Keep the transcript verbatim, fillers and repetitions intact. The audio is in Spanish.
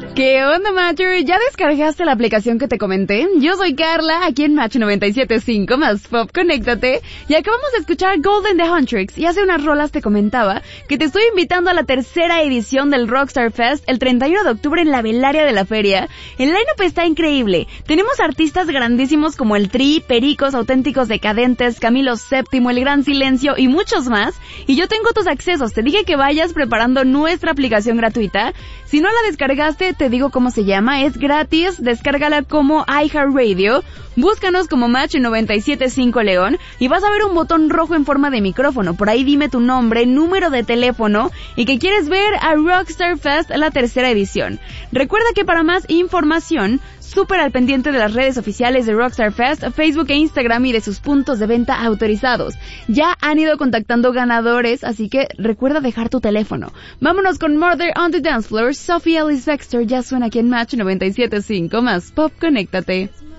¿Qué onda, Matcher? ¿Ya descargaste la aplicación que te comenté? Yo soy Carla, aquí en Match noventa y siete punto cinco más Pop, conéctate. Y acabamos de escuchar Golden the Huntrix. Y hace unas rolas te comentaba que te estoy invitando a la tercera edición del Rockstar Fest el treinta y uno de octubre en la Velaria de la Feria. El line-up está increíble. Tenemos artistas grandísimos como el Tri, Pericos, Auténticos Decadentes, Camilo Séptimo, El Gran Silencio y muchos más. Y yo tengo tus accesos. Te dije que vayas preparando nuestra aplicación gratuita. Si no la descargaste, te digo cómo se llama, es gratis, descárgala como iHeartRadio, búscanos como Match noventa y siete punto cinco León y vas a ver un botón rojo en forma de micrófono, por ahí dime tu nombre, número de teléfono y que quieres ver a Rockstar Fest la tercera edición. Recuerda que para más información, súper al pendiente de las redes oficiales de Rockstar Fest, Facebook e Instagram y de sus puntos de venta autorizados. Ya han ido contactando ganadores, así que recuerda dejar tu teléfono. Vámonos con Murder on the Dance Floor. Sophie Ellis Bextor ya suena aquí en Match noventa y siete punto cinco más Pop, conéctate.